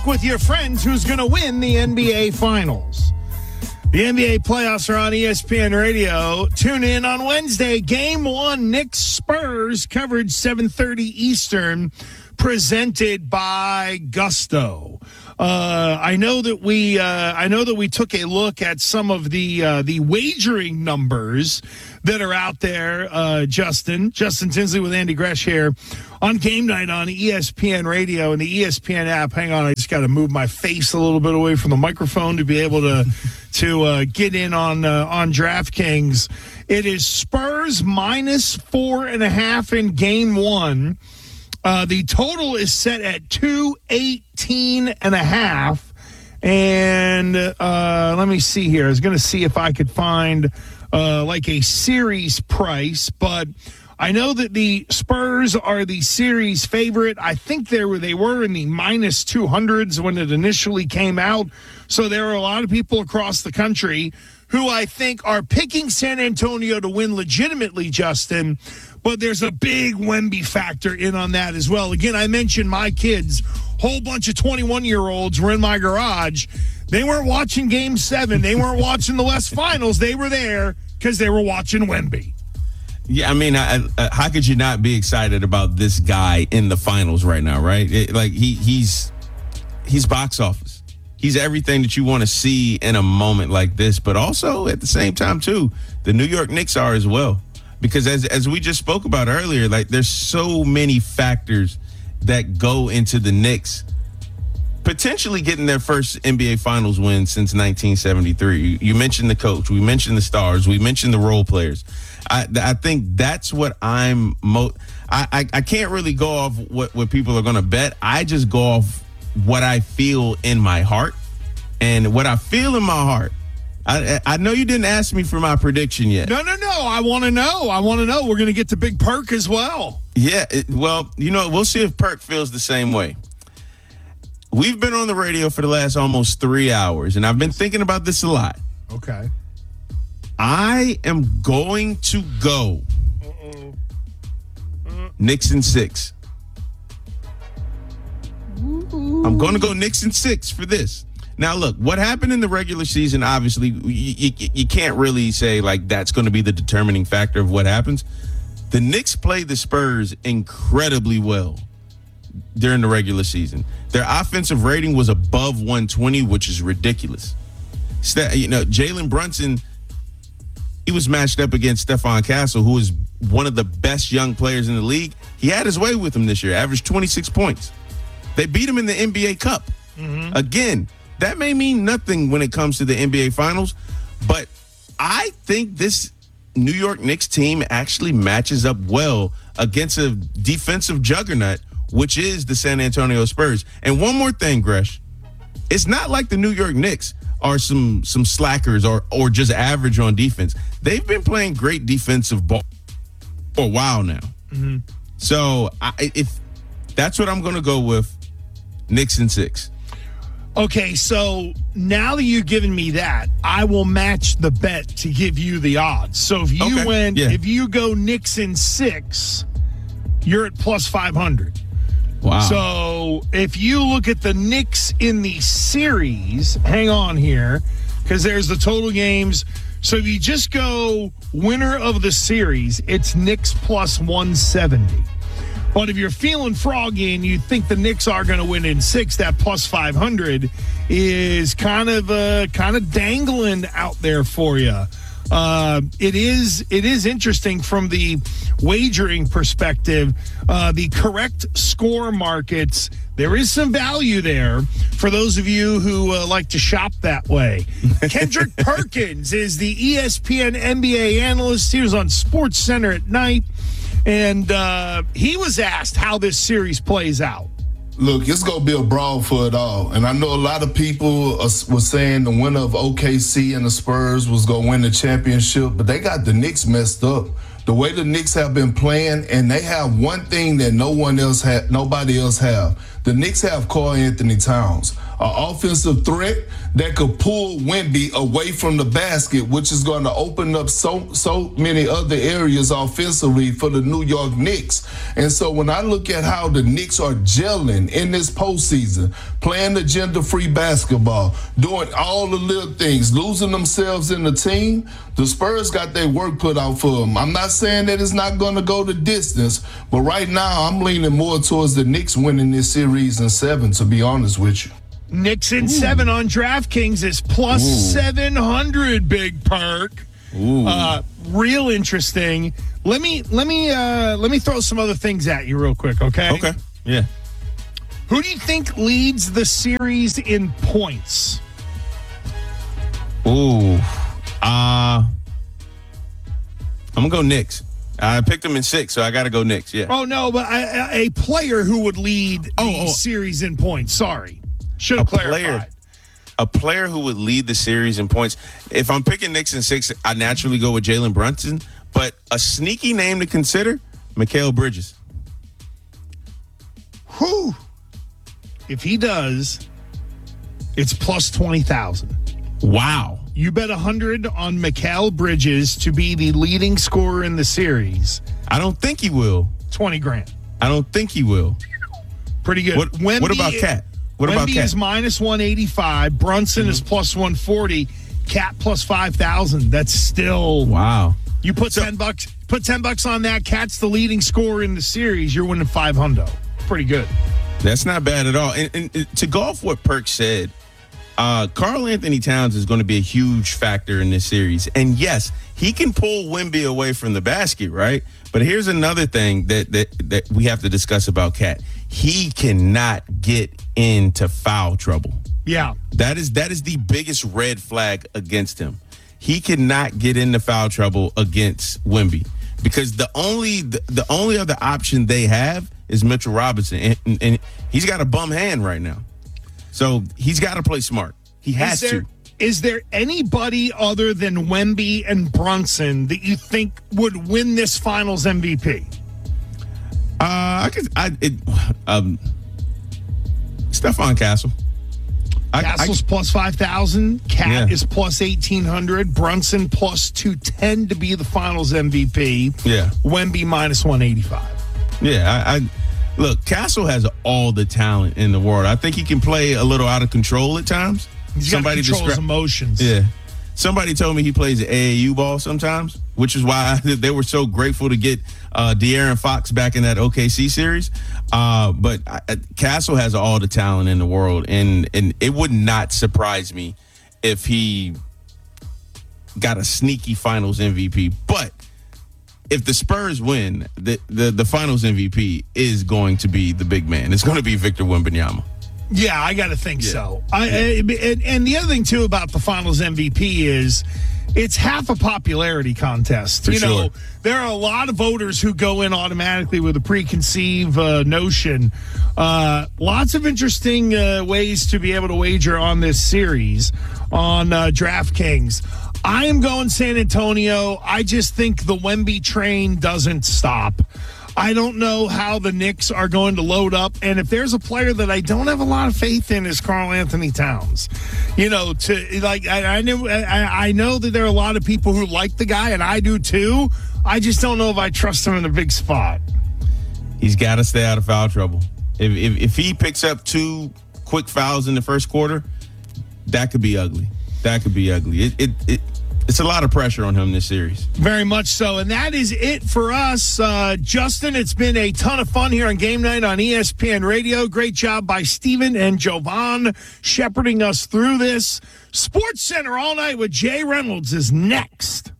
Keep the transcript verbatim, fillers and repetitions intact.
with your friends who's going to win the N B A Finals. The N B A playoffs are on E S P N Radio. Tune in on Wednesday. Game one, Knicks Spurs, coverage seven thirty Eastern, presented by Gusto. Uh, I know that we uh, I know that we took a look at some of the uh, the wagering numbers that are out there. Uh, Justin Justin Tinsley with Andy Gresh here on Game Night on E S P N Radio and the E S P N app. Hang on, I just got to move my face a little bit away from the microphone to be able to to uh, get in on uh, on DraftKings. It is Spurs minus four and a half in Game One. Uh, the total is set at two eighteen and a half. And uh, let me see here. I was going to see if I could find uh, like a series price, but I know that the Spurs are the series favorite. I think they were, they were in the minus two hundreds when it initially came out. So there are a lot of people across the country who I think are picking San Antonio to win legitimately, Justin. But there's a big Wemby factor in on that as well. Again, I mentioned my kids, whole bunch of twenty-one-year-olds were in my garage. They weren't watching Game seven. They weren't watching the West Finals. They were there because they were watching Wemby. Yeah, I mean, I, I, how could you not be excited about this guy in the finals right now, right? It, like, he he's he's box office. He's everything that you want to see in a moment like this. But also, at the same time, too, the New York Knicks are as well. Because as as we just spoke about earlier, like there's so many factors that go into the Knicks potentially getting their first N B A Finals win since nineteen seventy-three. You, you mentioned the coach. We mentioned the stars. We mentioned the role players. I, I think that's what I'm mo- I, I, I can't really go off what, what people are going to bet. I just go off what I feel in my heart. And what I feel in my heart, I, I know you didn't ask me for my prediction yet. No, no, no. I want to know. I want to know. We're going to get to Big Perk as well. Yeah, it, well, you know, we'll see if Perk feels the same way. We've been on the radio for the last almost three hours, and I've been thinking about this a lot. Okay. I am going to go Uh-oh. Uh-oh. Knicks in six. Ooh. I'm going to go Knicks in six for this. Now, look, what happened in the regular season, obviously, you, you, you can't really say, like, that's going to be the determining factor of what happens. The Knicks played the Spurs incredibly well during the regular season. Their offensive rating was above one twenty, which is ridiculous. You know, Jalen Brunson, he was matched up against Stephon Castle, who is one of the best young players in the league. He had his way with him this year, averaged twenty-six points. They beat him in the N B A Cup. Mm-hmm. Again, that may mean nothing when it comes to the N B A Finals, but I think this New York Knicks team actually matches up well against a defensive juggernaut, which is the San Antonio Spurs. And one more thing, Gresh, it's not like the New York Knicks are some some slackers or or just average on defense. They've been playing great defensive ball for a while now. Mm-hmm. So I, if that's what I'm going to go with, Knicks in six. Okay, so now that you've given me that, I will match the bet to give you the odds. So if you okay. win, yeah. if you go Knicks in six, you're at plus five hundred. Wow. So if you look at the Knicks in the series, hang on here, because there's the total games. So if you just go winner of the series, it's Knicks plus one seventy. But if you're feeling froggy and you think the Knicks are going to win in six, that plus five hundred is kind of uh, kind of dangling out there for you. Uh, it is it is interesting from the wagering perspective. Uh, the correct score markets, there is some value there for those of you who uh, like to shop that way. Kendrick Perkins is the E S P N N B A analyst. He was on Sports Center at night, and uh, he was asked how this series plays out. Look, it's going to be a brawl for it all. And I know a lot of people are, were saying the winner of O K C and the Spurs was going to win the championship, but they got the Knicks messed up. The way the Knicks have been playing, and they have one thing that no one else ha- nobody else have. The Knicks have Karl Anthony Towns. an offensive threat that could pull Wemby away from the basket, which is going to open up so so many other areas offensively for the New York Knicks. And so when I look at how the Knicks are gelling in this postseason, playing agenda-free basketball, doing all the little things, losing themselves in the team, the Spurs got their work put out for them. I'm not saying that it's not going to go the distance, but right now I'm leaning more towards the Knicks winning this series in seven, to be honest with you. Knicks in Ooh. seven on DraftKings is plus seven hundred, Big Perk. Ooh. Uh, real interesting. Let me let me uh, let me throw some other things at you real quick, okay? Okay. Yeah. Who do you think leads the series in points? Ooh. Uh, I'm going to go Knicks. I picked them in six, so I got to go Knicks, yeah. Oh, no, but I, a player who would lead the oh, oh. series in points. Sorry. Should have clarified. Player, a player who would lead the series in points. If I'm picking Knicks in six, I naturally go with Jalen Brunson. But a sneaky name to consider, Mikal Bridges. Whew. If he does, it's plus twenty thousand. Wow. You bet one hundred on Mikal Bridges to be the leading scorer in the series. I don't think he will. twenty grand. I don't think he will. Pretty good. What, Wemby, what about Cat? What Wemby about Cat? is minus one eighty-five. Brunson mm-hmm. is plus one forty. Cat plus five thousand. That's still. Wow. You put so, ten bucks. Put ten bucks on that. Cat's the leading scorer in the series. You're winning five hundo. Pretty good. That's not bad at all. And, and, and to go off what Perk said, uh, Karl Anthony Towns is going to be a huge factor in this series. And yes, he can pull Wemby away from the basket, right? But here's another thing that that that we have to discuss about Cat. He cannot get into foul trouble. Yeah. That is that is the biggest red flag against him. He cannot get into foul trouble against Wemby because the only the, the only other option they have is Mitchell Robinson, and, and, and he's got a bum hand right now. So he's got to play smart. He has is there, to. Is there anybody other than Wemby and Brunson that you think would win this Finals M V P? Uh, I could. I it, um, Stephon Castle. I, Castle's I, plus five thousand. Cat yeah. is plus eighteen hundred. Brunson plus two ten to be the Finals M V P. Yeah. Wemby minus one eighty-five. Yeah, I, I look. Castle has all the talent in the world. I think he can play a little out of control at times. He's Somebody got to control descri- his emotions. Yeah. Somebody told me he plays A A U ball sometimes, which is why they were so grateful to get uh, De'Aaron Fox back in that O K C series. Uh, but I, Castle has all the talent in the world, and and it would not surprise me if he got a sneaky Finals M V P. But if the Spurs win, the the, the Finals M V P is going to be the big man. It's going to be Victor Wembanyama. Yeah, I got to think yeah. so. I, I, and, and the other thing, too, about the Finals M V P is it's half a popularity contest. For you know, sure. There are a lot of voters who go in automatically with a preconceived uh, notion. Uh, lots of interesting uh, ways to be able to wager on this series on uh, DraftKings. I am going San Antonio. I just think the Wemby train doesn't stop. I don't know how the Knicks are going to load up. And if there's a player that I don't have a lot of faith in is Karl Anthony Towns. You know, to like I, I knew I, I know that there are a lot of people who like the guy, and I do too. I just don't know if I trust him in a big spot. He's got to stay out of foul trouble. If, if if he picks up two quick fouls in the first quarter, that could be ugly. That could be ugly. It it. it It's a lot of pressure on him this series. Very much so. And that is it for us. Uh, Justin, it's been a ton of fun here on Game Night on E S P N Radio. Great job by Steven and Jovan shepherding us through this. Sports Center all night with Jay Reynolds is next.